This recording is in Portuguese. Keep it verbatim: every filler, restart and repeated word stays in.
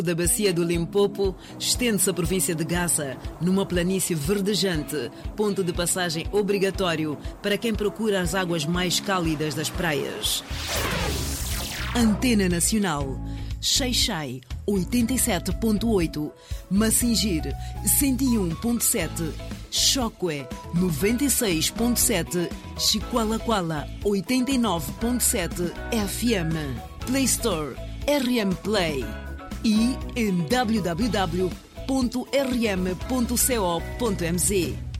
Da bacia do Limpopo, estende-se a província de Gaza, numa planície verdejante, ponto de passagem obrigatório para quem procura as águas mais cálidas das praias. Antena Nacional, Xai-Xai, oitenta e sete ponto oito, Masingir, cento e um ponto sete, Choque, noventa e seis ponto sete, Chiqualaquala, oitenta e nove ponto sete F M, Play Store, R M Play e em w w w ponto r m ponto co ponto m z.